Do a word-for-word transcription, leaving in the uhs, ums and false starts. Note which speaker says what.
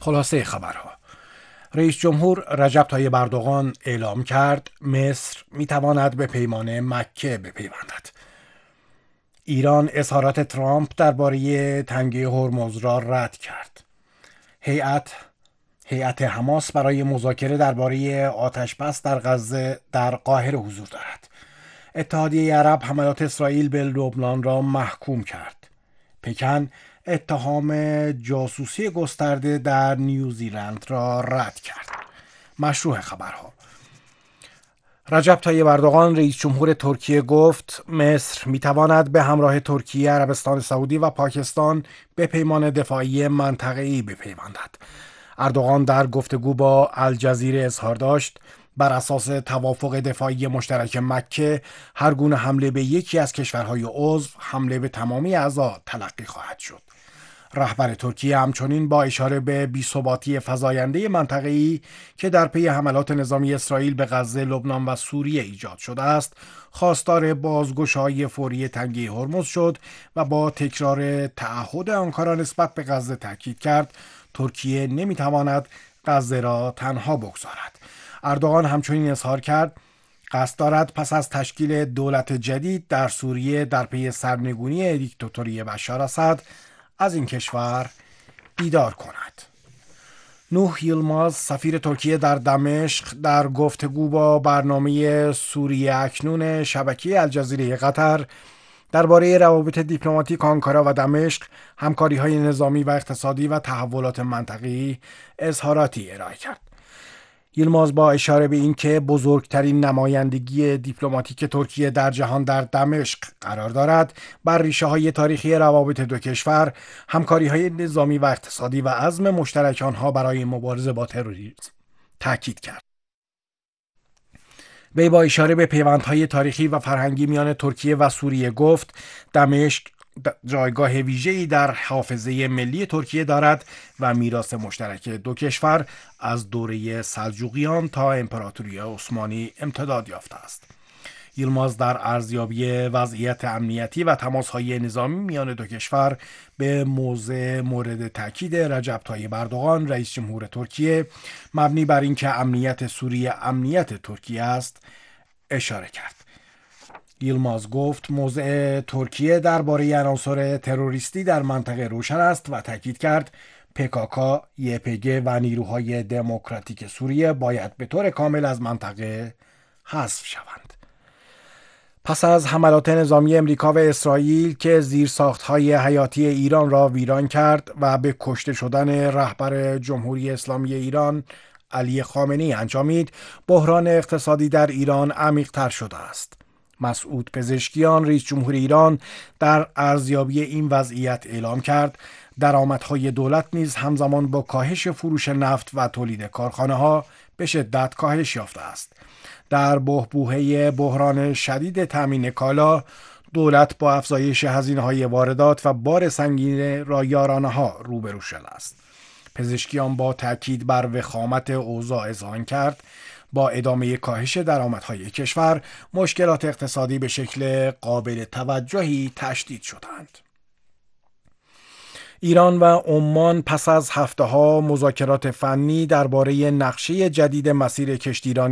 Speaker 1: خلاصه خبرها: رئیس جمهور رجب طیب اردوغان اعلام کرد مصر میتواند به پیمان مکه بپیوندد. ایران اظهارات ترامپ درباره تنگه هرمز را رد کرد. هیئت هیئت حماس برای مذاکره درباره آتش‌بس در غزه در قاهره حضور دارد. اتحادیه عرب حملات اسرائیل به لبنان را محکوم کرد. پکن اتهام جاسوسی گسترده در نیوزیلند را رد کرد. مشروع خبرها: رجب طیب اردوغان رئیس جمهور ترکیه گفت مصر میتواند به همراه ترکیه، عربستان سعودی و پاکستان به پیمان دفاعی منطقه‌ای بپیوندد. اردوغان در گفتگو با الجزیره اظهار داشت بر اساس توافق دفاعی مشترک مکه هر گونه حمله به یکی از کشورهای عضو حمله به تمامی اعضا تلقی خواهد شد. رهبر ترکیه همچنین با اشاره به بی‌ثباتی فزاینده منطقه‌ای که در پی حملات نظامی اسرائیل به غزه، لبنان و سوریه ایجاد شده است، خواستار بازگشایی فوری تنگه هرمز شد و با تکرار تعهد آنکارا نسبت به غزه تاکید کرد ترکیه نمیتواند غزه را تنها بگذارد. اردوغان همچنین اظهار کرد قصد دارد پس از تشکیل دولت جدید در سوریه در پی سرنگونی دیکتاتوری بشار اسد از این کشور دیدار کند. نوح یلماز سفیر ترکیه در دمشق در گفتگو با برنامه سوریه اکنون شبکه الجزیره قطر درباره روابط دیپلماتیک آنکارا و دمشق، همکاری‌های نظامی و اقتصادی و تحولات منطقه‌ای اظهاراتی ارائه کرد. یلماز با اشاره به اینکه بزرگترین نمایندگی دیپلماتیک ترکیه در جهان در دمشق قرار دارد، بر ریشه‌های تاریخی روابط دو کشور، همکاری‌های نظامی و اقتصادی و عزم مشترک آنها برای مبارزه با تروریسم تاکید کرد. وی با اشاره به پیوندهای تاریخی و فرهنگی میان ترکیه و سوریه گفت دمشق جایگاه ویژه‌ای در حافظه ملی ترکیه دارد و میراث مشترک دو کشور از دوره سلجوقیان تا امپراتوری عثمانی امتداد یافته است. یلماز در ارزیابی وضعیت امنیتی و تماس‌های نظامی میان دو کشور به موضع مورد تاکید رجب طیب اردوغان رئیس جمهور ترکیه مبنی بر اینکه امنیت سوریه امنیت ترکیه است اشاره کرد. یلماز گفت موضع ترکیه درباره عناصر تروریستی در منطقه روشن است و تاکید کرد پکاکا، یه پی جی و نیروهای دموکراتیک سوریه باید به طور کامل از منطقه حذف شوند. پس از حملات نظامی امریکا و اسرائیل که زیرساخت‌های حیاتی ایران را ویران کرد و به کشته شدن رهبر جمهوری اسلامی ایران علی خامنه‌ای انجامید، بحران اقتصادی در ایران عمیق‌تر شده است. مسعود پزشکیان رئیس جمهور ایران در ارزیابی این وضعیت اعلام کرد درآمدهای دولت نیز همزمان با کاهش فروش نفت و تولید کارخانه‌ها به شدت کاهش یافته است. در بحبوحه بحران شدید تامین کالا، دولت با افزایش هزینه‌های واردات و بار سنگین یارانه‌ها روبرو شده است. پزشکیان با تاکید بر وخامت اوضاع اذعان کرد با ادامه کاهش درآمدهای کشور، مشکلات اقتصادی به شکل قابل توجهی تشدید شدند. ایران و عمان پس از هفته‌ها مذاکرات فنی درباره نقشه جدید مسیر کشتیرانی